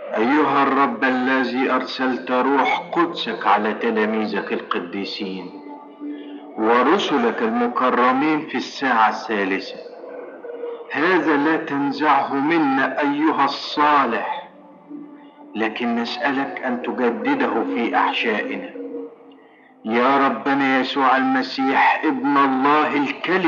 أيها الرب الذي أرسلت روح قدسك على تلاميذك القديسين ورسلك المكرمين في الساعة الثالثة، هذا لا تنزعه منا أيها الصالح، لكن نسألك أن تجدده في أحشائنا. يا ربنا يسوع المسيح ابن الله الكلمة